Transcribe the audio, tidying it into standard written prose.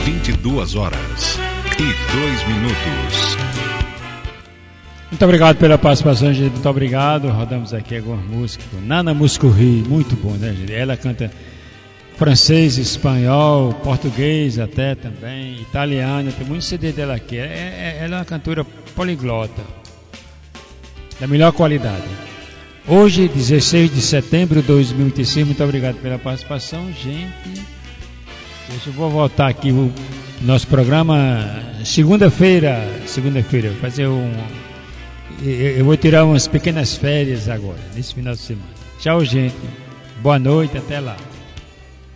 22h02. Muito obrigado pela participação, gente. Muito obrigado. Rodamos aqui algumas músicas. Nana Muscuri, muito bom, né, gente? Ela canta francês, espanhol, português até também, italiano. Tem muito CD dela aqui. Ela é uma cantora poliglota, da melhor qualidade. Hoje, 16 de setembro de 2006. Muito obrigado pela participação, gente. Eu vou voltar aqui o nosso programa segunda-feira. Fazer eu vou tirar umas pequenas férias agora, nesse final de semana. Tchau, gente. Boa noite, até lá.